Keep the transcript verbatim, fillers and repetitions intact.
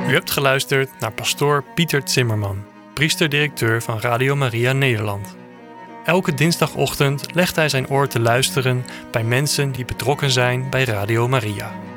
U hebt geluisterd naar pastoor Pieter Zimmerman, priester-directeur van Radio Maria Nederland. Elke dinsdagochtend legt hij zijn oor te luisteren bij mensen die betrokken zijn bij Radio Maria.